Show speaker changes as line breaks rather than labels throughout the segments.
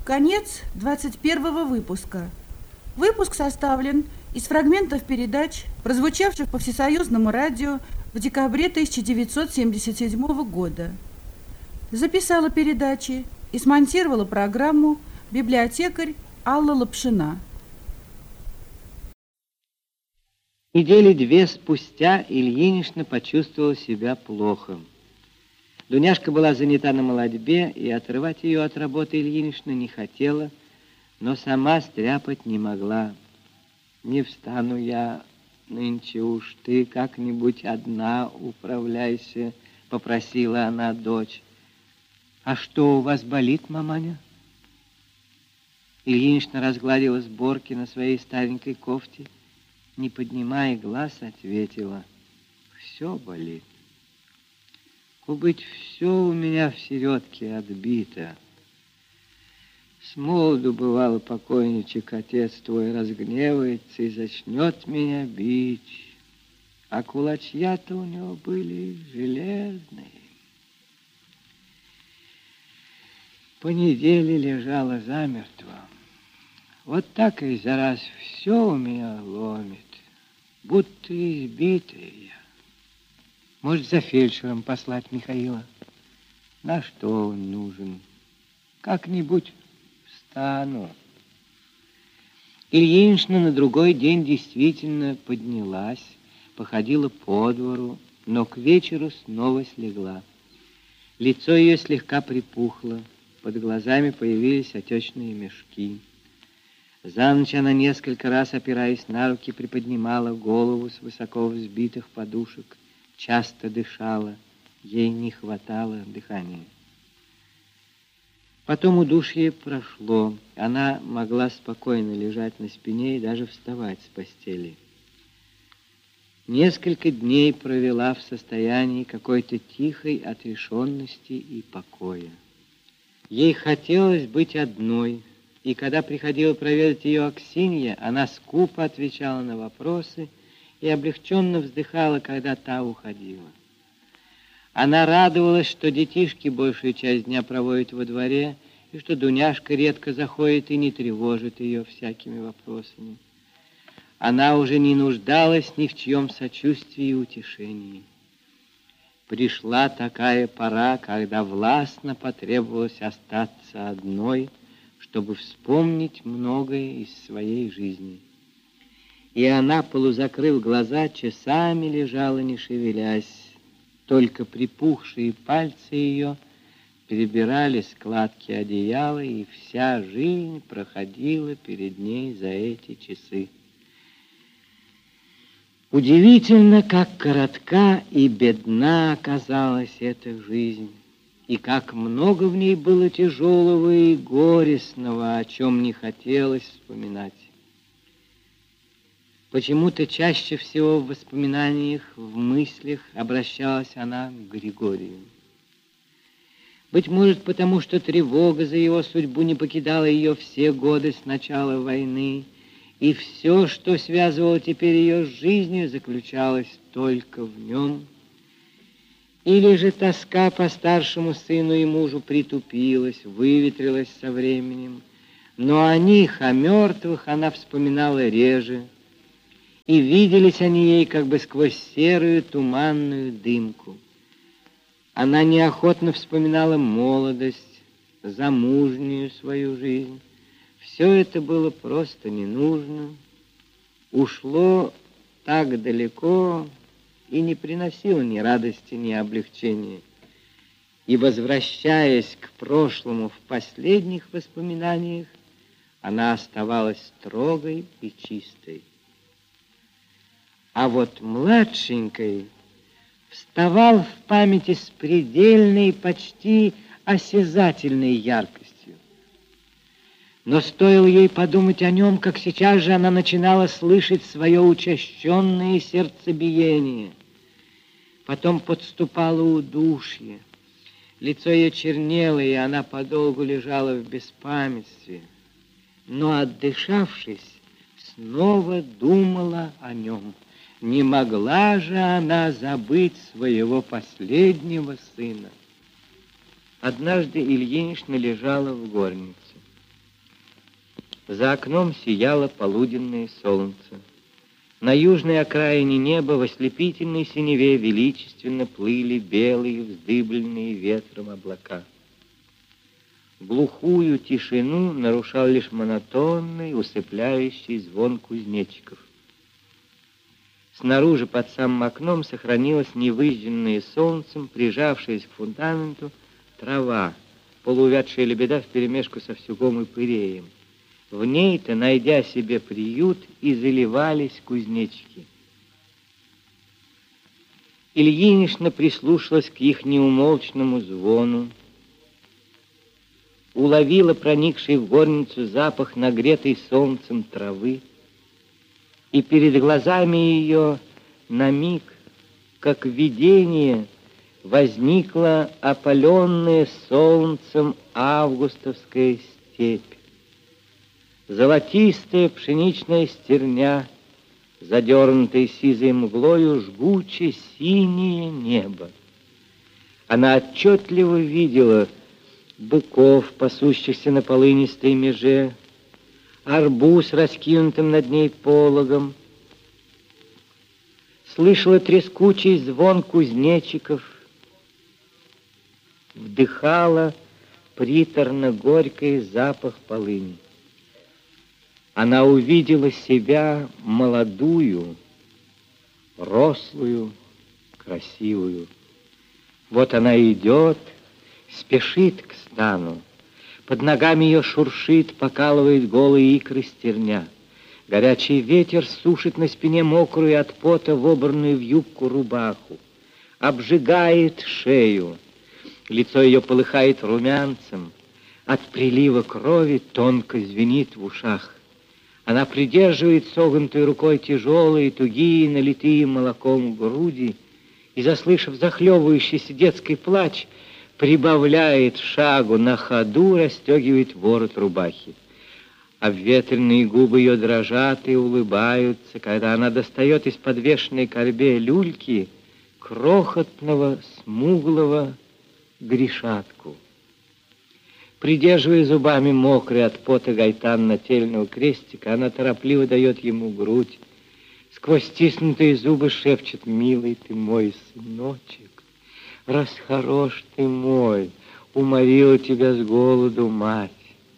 Конец 21 выпуска. Выпуск составлен из фрагментов передач, прозвучавших по всесоюзному радио в декабре 1977 года. Записала передачи и смонтировала программу библиотекарь Алла Лапшина.
Недели две спустя Ильинична почувствовала себя плохо. Дуняшка была занята на молодьбе, и отрывать ее от работы Ильинична не хотела, но сама стряпать не могла. «Не встану я нынче уж, ты как-нибудь одна управляйся», — попросила она дочь. «А что у вас болит, маманя?» Ильинична разгладила сборки на своей старенькой кофте, не поднимая глаз, ответила: «Все болит. Быть, все у меня в середке отбито. Смолоду, бывало, покойничек отец твой разгневается и зачнет меня бить, а кулачья-то у него были железные. По неделе лежала замертво. Вот так и за раз все у меня ломит, будто избитая я. Может, за фельдшером послать Михаила? На что он нужен? Как-нибудь встану». Ильинична на другой день действительно поднялась, походила по двору, но к вечеру снова слегла. Лицо ее слегка припухло, под глазами появились отечные мешки. За ночь она несколько раз, опираясь на руки, приподнимала голову с высоко взбитых подушек, часто дышала, ей не хватало дыхания. Потом удушье прошло, она могла спокойно лежать на спине и даже вставать с постели. Несколько дней провела в состоянии какой-то тихой отрешенности и покоя. Ей хотелось быть одной, и когда приходила проведать ее Аксинья, она скупо отвечала на вопросы и облегченно вздыхала, когда та уходила. Она радовалась, что детишки большую часть дня проводят во дворе, и что Дуняшка редко заходит и не тревожит ее всякими вопросами. Она уже не нуждалась ни в чьем сочувствии и утешении. Пришла такая пора, когда властно потребовалось остаться одной, чтобы вспомнить многое из своей жизни. И она, полузакрыв глаза, часами лежала, не шевелясь. Только припухшие пальцы ее перебирали складки одеяла, и вся жизнь проходила перед ней за эти часы. Удивительно, как коротка и бедна оказалась эта жизнь, и как много в ней было тяжелого и горестного, о чем не хотелось вспоминать. Почему-то чаще всего в воспоминаниях, в мыслях обращалась она к Григорию. Быть может, потому что тревога за его судьбу не покидала ее все годы с начала войны, и все, что связывало теперь ее с жизнью, заключалось только в нем. Или же тоска по старшему сыну и мужу притупилась, выветрилась со временем, но о них, о мертвых, она вспоминала реже, и виделись они ей как бы сквозь серую туманную дымку. Она неохотно вспоминала молодость, замужнюю свою жизнь. Все это было просто не нужно, ушло так далеко и не приносило ни радости, ни облегчения. И, возвращаясь к прошлому в последних воспоминаниях, она оставалась строгой и чистой. А вот младшенькой вставал в памяти с предельной, почти осязательной яркостью. Но стоило ей подумать о нем, как сейчас же она начинала слышать свое учащенное сердцебиение. Потом подступало удушье. Лицо ее чернело, и она подолгу лежала в беспамятстве. Но, отдышавшись, снова думала о нем. Не могла же она забыть своего последнего сына. Однажды Ильинична лежала в горнице. За окном сияло полуденное солнце. На южной окраине неба в ослепительной синеве величественно плыли белые, вздыбленные ветром облака. Глухую тишину нарушал лишь монотонный, усыпляющий звон кузнечиков. Снаружи под самым окном сохранилась невыжженная солнцем, прижавшаяся к фундаменту, трава, полуувядшая лебеда вперемешку со всюгом и пыреем. В ней-то, найдя себе приют, и заливались кузнечики. Ильинична прислушалась к их неумолчному звону, уловила проникший в горницу запах нагретой солнцем травы, и перед глазами ее на миг, как видение, возникла опаленная солнцем августовская степь. Золотистая пшеничная стерня, задернутая сизой мглою, жгуче синее небо. Она отчетливо видела быков, пасущихся на полынистой меже, арбуз, раскинутым над ней пологом, слышала трескучий звон кузнечиков, вдыхала приторно-горький запах полыни. Она увидела себя молодую, рослую, красивую. Вот она идет, спешит к стану. Под ногами ее шуршит, покалывает голые икры стерня. Горячий ветер сушит на спине мокрую от пота вобранную в юбку рубаху. Обжигает шею. Лицо ее полыхает румянцем. От прилива крови тонко звенит в ушах. Она придерживает согнутой рукой тяжелые, тугие, налитые молоком груди, и, заслышав захлебывающийся детский плач, прибавляет шагу на ходу, расстегивает ворот рубахи. Обветренные губы ее дрожат и улыбаются, когда она достает из подвешенной корбе люльки крохотного, смуглого Гришатку. Придерживая зубами мокрый от пота гайтан нательного крестика, она торопливо дает ему грудь. Сквозь стиснутые зубы шепчет: «Милый ты мой сыночек, раз хорош ты мой, уморила тебя с голоду мать».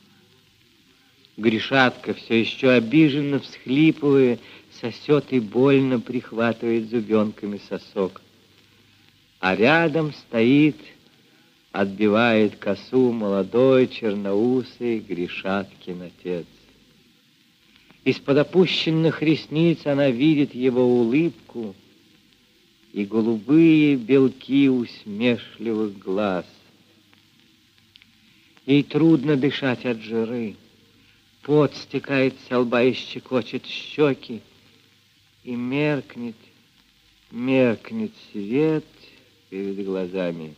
Гришатка, все еще обиженно всхлипывая, сосет и больно прихватывает зубенками сосок. А рядом стоит, отбивает косу молодой черноусый Гришаткин отец. Из-под опущенных ресниц она видит его улыбку и голубые белки усмешливых глаз. Ей трудно дышать от жары. Пот стекает со лба и щекочет щеки, и меркнет свет перед глазами.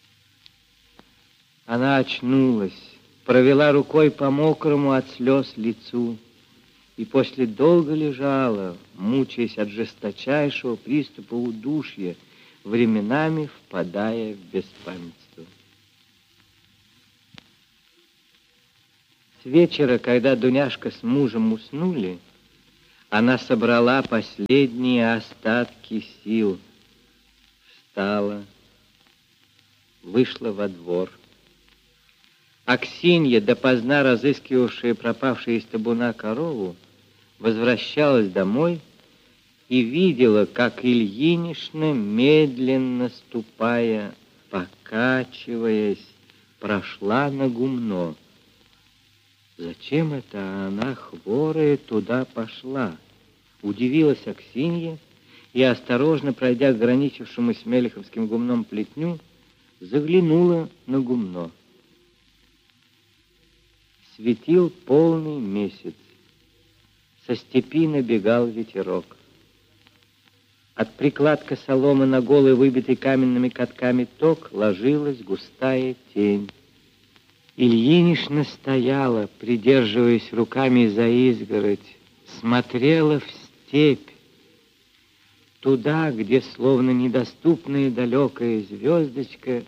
Она очнулась, провела рукой по мокрому от слез лицу и после долго лежала, мучаясь от жесточайшего приступа удушья, временами впадая в беспамятство. С вечера, когда Дуняшка с мужем уснули, она собрала последние остатки сил, встала, вышла во двор. Аксинья, допоздна разыскивавшая пропавшую из табуна корову, возвращалась домой и видела, как Ильинична, медленно ступая, покачиваясь, прошла на гумно. Зачем это она, хворая, туда пошла? Удивилась Аксинья и, осторожно пройдя к граничившему с Мелеховским гумном плетню, заглянула на гумно. Светил полный месяц. Со степи набегал ветерок. От прикладка соломы на голый, выбитый каменными катками ток, ложилась густая тень. Ильинична стояла, придерживаясь руками за изгородь, смотрела в степь, туда, где, словно недоступная далекая звездочка,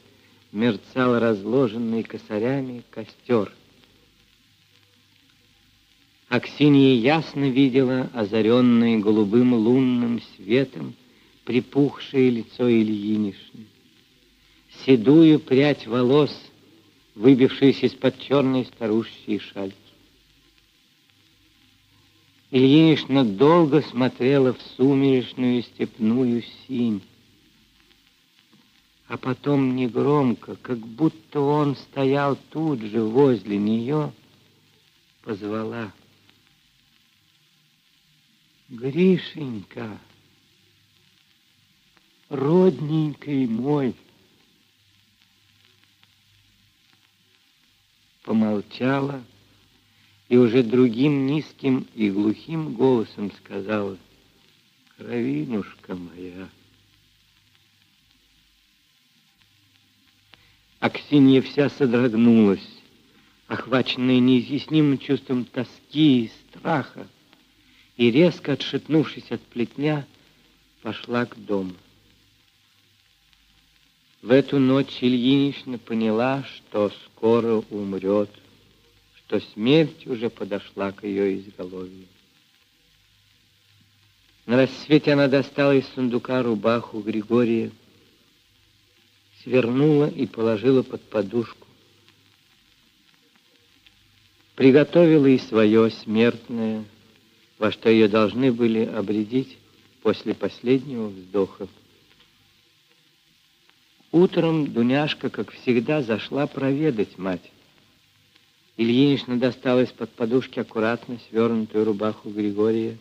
мерцал разложенный косарями костер. Аксинья ясно видела озаренное голубым лунным светом припухшее лицо Ильинишны, седую прядь волос, выбившуюся из-под черной старушечьей шальки. Ильинишна долго смотрела в сумеречную степную синь, а потом негромко, как будто он стоял тут же возле нее, позвала: «Гришенька, родненький мой!» Помолчала и уже другим низким и глухим голосом сказала: «Кровинушка моя». Аксинья вся содрогнулась, охваченная неизъяснимым чувством тоски и страха, и, резко отшатнувшись от плетня, пошла к дому. В эту ночь Ильинична поняла, что скоро умрет, что смерть уже подошла к ее изголовью. На рассвете она достала из сундука рубаху Григория, свернула и положила под подушку. Приготовила и свое смертное, во что ее должны были обрядить после последнего вздоха. Утром Дуняшка, как всегда, зашла проведать мать. Ильинична достала из-под подушки аккуратно свернутую рубаху Григория,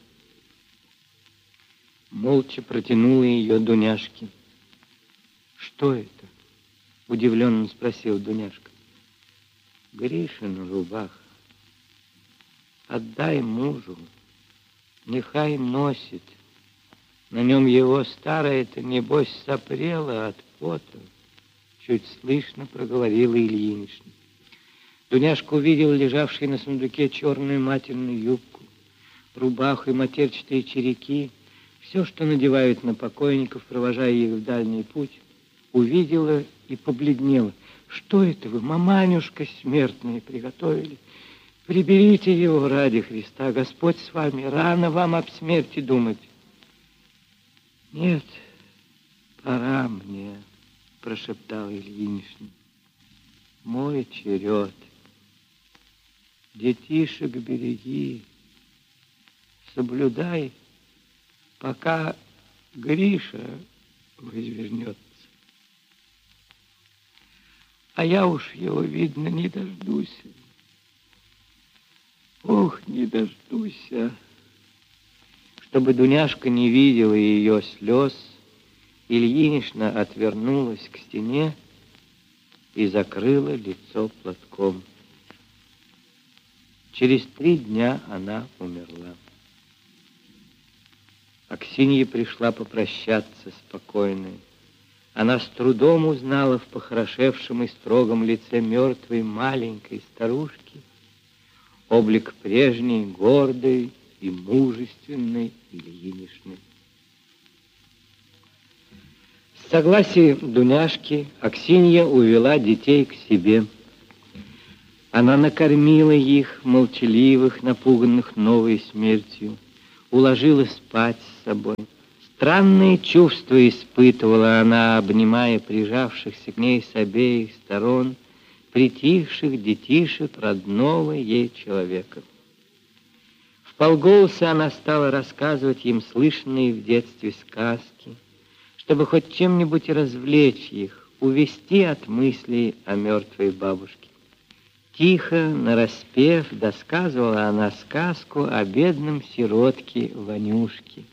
молча протянула ее Дуняшке. «Что это?» — удивленно спросила Дуняшка. «Гришина рубаха. Отдай мужу, нехай носит. На нем его старая-то, небось, сопрела от пота», — чуть слышно проговорила Ильинична. Дуняшка увидела лежавшие на сундуке черную матерную юбку, рубаху и матерчатые череки, все, что надевают на покойников, провожая их в дальний путь, увидела и побледнела. «Что это вы, маманюшка смертная, приготовили? Приберите его ради Христа, Господь с вами, рано вам об смерти думать». «Нет, пора мне», — прошептал Ильинична. «Мой черед. Детишек береги, соблюдай, пока Гриша возвернется. А я уж его, видно, не дождусь. Ох, не дождусь». Чтобы Дуняшка не видела ее слез, Ильинична отвернулась к стене и закрыла лицо платком. Через 3 дня она умерла. Аксинья пришла попрощаться спокойной. Она с трудом узнала в похорошевшем и строгом лице мертвой маленькой старушки облик прежней, гордой и мужественной Ильиничны. С согласия Дуняшки Аксинья увела детей к себе. Она накормила их, молчаливых, напуганных новой смертью, уложила спать с собой. Странные чувства испытывала она, обнимая прижавшихся к ней с обеих сторон притихших детишек родного ей человека. Вполголоса она стала рассказывать им слышанные в детстве сказки, чтобы хоть чем-нибудь развлечь их, увести от мыслей о мертвой бабушке. Тихо, нараспев, досказывала она сказку о бедном сиротке Ванюшке,